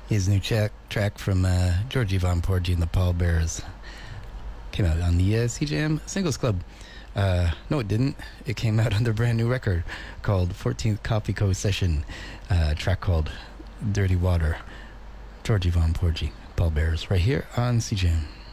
His new track from Georgie Von Porgy and the Pallbearers came out on the CJM Singles Club. No, it didn't. It came out on their brand new record called 14th Coffee Co. Session, a track called Dirty Water. Georgie Von Porgy, Pallbearers, right here on CJM.